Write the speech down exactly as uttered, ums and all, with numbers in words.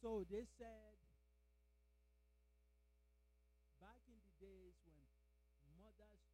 So they said back in the days when mothers